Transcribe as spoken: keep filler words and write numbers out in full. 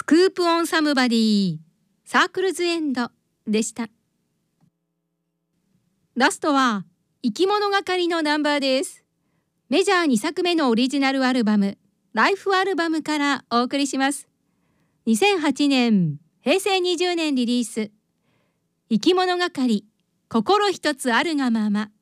スクープオンサムバディサークルズエンドでした。ラストは生き物係のナンバーです。メジャーにさくめのオリジナルアルバムライフアルバムからお送りします。にせんはちねんへいせいにじゅうねんリリース、生き物係心一つあるがまま。